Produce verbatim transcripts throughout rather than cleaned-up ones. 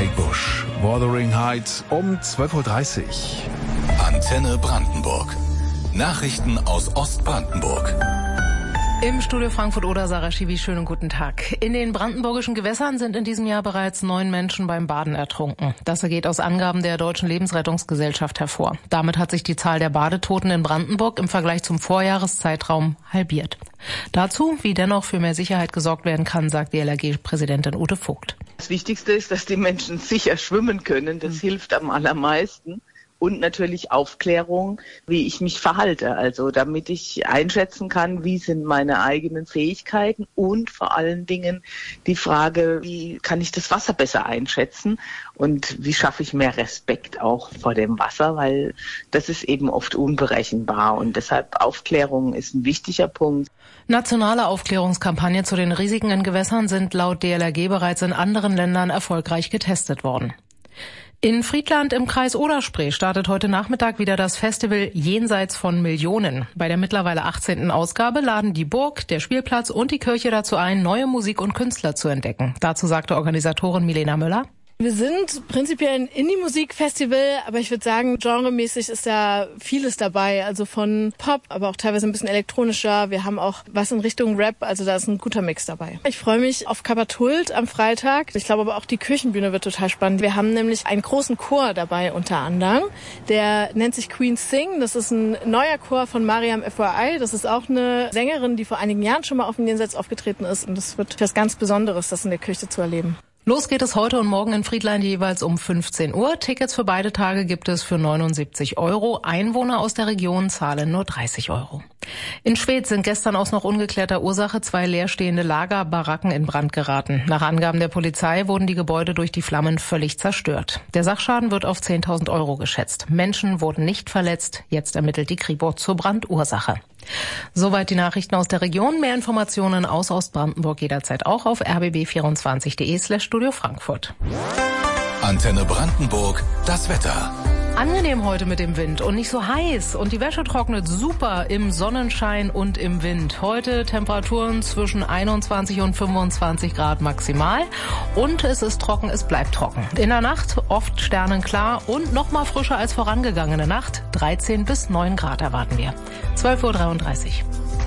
Kate Bush. Wuthering Heights um zwölf Uhr dreißig. Antenne Brandenburg. Nachrichten aus Ostbrandenburg. Im Studio Frankfurt-Oder, Sarah Schiwi, schönen guten Tag. In den brandenburgischen Gewässern sind in diesem Jahr bereits neun Menschen beim Baden ertrunken. Das geht aus Angaben der Deutschen Lebensrettungsgesellschaft hervor. Damit hat sich die Zahl der Badetoten in Brandenburg im Vergleich zum Vorjahreszeitraum halbiert. Dazu, wie dennoch für mehr Sicherheit gesorgt werden kann, sagt die L R G-Präsidentin Ute Vogt. Das Wichtigste ist, dass die Menschen sicher schwimmen können. Das mhm. hilft am allermeisten. Und natürlich Aufklärung, wie ich mich verhalte, also damit ich einschätzen kann, wie sind meine eigenen Fähigkeiten und vor allen Dingen die Frage, wie kann ich das Wasser besser einschätzen und wie schaffe ich mehr Respekt auch vor dem Wasser, weil das ist eben oft unberechenbar und deshalb Aufklärung ist ein wichtiger Punkt. Nationale Aufklärungskampagnen zu den Risiken in Gewässern sind laut D L R G bereits in anderen Ländern erfolgreich getestet worden. In Friedland im Kreis Oder-Spree startet heute Nachmittag wieder das Festival Jenseits von Millionen. Bei der mittlerweile achtzehnten Ausgabe laden die Burg, der Spielplatz und die Kirche dazu ein, neue Musik und Künstler zu entdecken. Dazu sagte Organisatorin Milena Müller: Wir sind prinzipiell ein Indie-Musik-Festival, aber ich würde sagen, genremäßig ist da vieles dabei. Also von Pop, aber auch teilweise ein bisschen elektronischer. Wir haben auch was in Richtung Rap, also da ist ein guter Mix dabei. Ich freue mich auf Kabatult am Freitag. Ich glaube aber auch die Kirchenbühne wird total spannend. Wir haben nämlich einen großen Chor dabei unter anderem. Der nennt sich Queen Sing. Das ist ein neuer Chor von Mariam F Y I. Das ist auch eine Sängerin, die vor einigen Jahren schon mal auf dem Jenseits aufgetreten ist. Und das wird was ganz Besonderes, das in der Kirche zu erleben. Los geht es heute und morgen in Friedland jeweils um fünfzehn Uhr. Tickets für beide Tage gibt es für neunundsiebzig Euro. Einwohner aus der Region zahlen nur dreißig Euro. In Schwedt sind gestern aus noch ungeklärter Ursache zwei leerstehende Lagerbaracken in Brand geraten. Nach Angaben der Polizei wurden die Gebäude durch die Flammen völlig zerstört. Der Sachschaden wird auf zehntausend Euro geschätzt. Menschen wurden nicht verletzt. Jetzt ermittelt die Kripo zur Brandursache. Soweit die Nachrichten aus der Region. Mehr Informationen aus Ostbrandenburg jederzeit auch auf r b b vierundzwanzig punkt d e slash Studio Frankfurt. Antenne Brandenburg, das Wetter. Angenehm heute mit dem Wind und nicht so heiß. Und die Wäsche trocknet super im Sonnenschein und im Wind. Heute Temperaturen zwischen einundzwanzig und fünfundzwanzig Grad maximal. Und es ist trocken, es bleibt trocken. In der Nacht oft sternenklar und noch mal frischer als vorangegangene Nacht. dreizehn bis neun Grad erwarten wir. zwölf Uhr dreiunddreißig.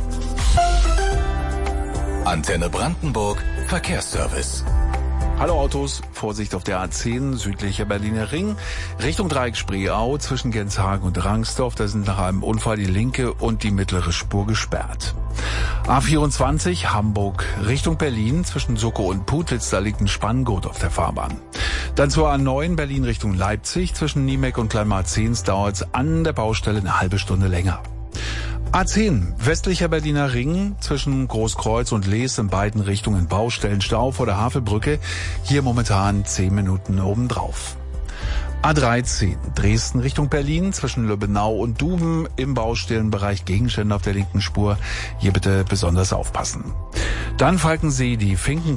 Antenne Brandenburg, Verkehrsservice. Hallo Autos, Vorsicht auf der A zehn, südlicher Berliner Ring, Richtung Dreieck Spreeau, zwischen Genshagen und Rangsdorf, da sind nach einem Unfall die linke und die mittlere Spur gesperrt. A vierundzwanzig, Hamburg, Richtung Berlin, zwischen Suckow und Putlitz, da liegt ein Spanngurt auf der Fahrbahn. Dann zur A neun, Berlin Richtung Leipzig, zwischen Niemek und Kleinmarzens dauert es an der Baustelle eine halbe Stunde länger. A zehn, westlicher Berliner Ring, zwischen Großkreuz und Lees in beiden Richtungen Baustellenstau vor der Havelbrücke, hier momentan zehn Minuten obendrauf. A dreizehn, Dresden Richtung Berlin, zwischen Löbenau und Duben im Baustellenbereich Gegenstände auf der linken Spur, hier bitte besonders aufpassen. Dann Falkensee, die Finken